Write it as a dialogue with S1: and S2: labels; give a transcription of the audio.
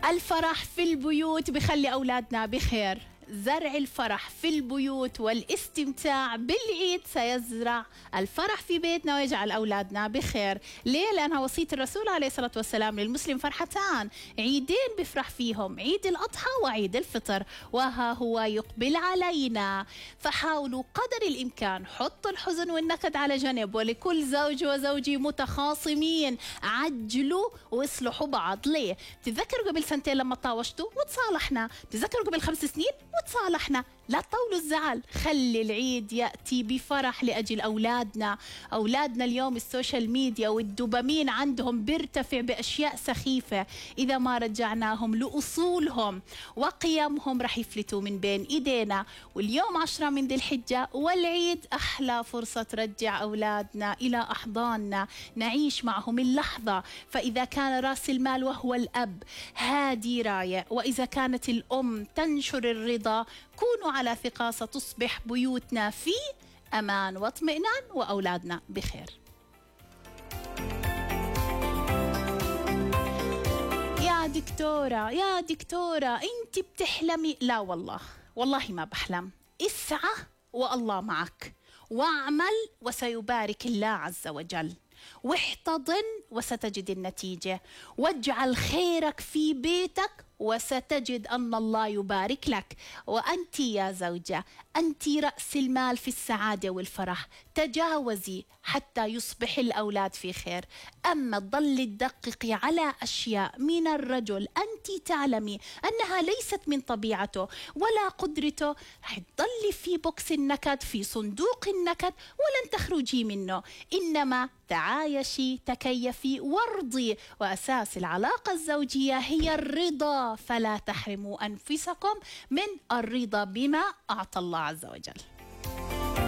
S1: الفرح في البيوت بخلي أولادنا بخير. زرع الفرح في البيوت والاستمتاع بالعيد سيزرع الفرح في بيتنا ويجعل أولادنا بخير. ليه؟ لأنها وصية الرسول عليه الصلاة والسلام: للمسلم فرحتان، عيدين بفرح فيهم، عيد الأضحى وعيد الفطر، وها هو يقبل علينا. فحاولوا قدر الإمكان حطوا الحزن والنكد على جنب، ولكل زوج وزوجي متخاصمين عجلوا واصلحوا بعض. ليه؟ تذكروا قبل سنتين لما طاوشتوا وتصالحنا، تذكروا قبل 5 سنين وتصالحنا. لا تطولوا الزعل، خلي العيد يأتي بفرح لأجل أولادنا. أولادنا اليوم السوشيال ميديا والدوبامين عندهم بيرتفع بأشياء سخيفة، إذا ما رجعناهم لأصولهم وقيمهم رح يفلتوا من بين إيدينا. واليوم 10 من ذي الحجة والعيد أحلى فرصة ترجع أولادنا إلى أحضاننا، نعيش معهم اللحظة. فإذا كان رأس المال وهو الأب هادي راية، وإذا كانت الأم تنشر الرضا، كونوا على ثقة ستصبح بيوتنا في أمان واطمئنان وأولادنا بخير. يا دكتورة أنت بتحلمي؟ لا والله ما بحلم. اسعى والله معك، واعمل وسيبارك الله عز وجل، واحتضن وستجد النتيجة، واجعل خيرك في بيتك وستجد أن الله يبارك لك. وأنت يا زوجة أنت رأس المال في السعادة والفرح، تجاوزي حتى يصبح الأولاد في خير. أما تضلي تدققي على أشياء من الرجل أنت تعلمي أنها ليست من طبيعته ولا قدرته، رح تضلي في بوكس النكد، في صندوق النكد، ولن تخرجي منه. إنما تعايشي، تكيفي، وارضي. وأساس العلاقة الزوجية هي الرضا، فلا تحرموا أنفسكم من الرضا بما أعطى الله عز وجل.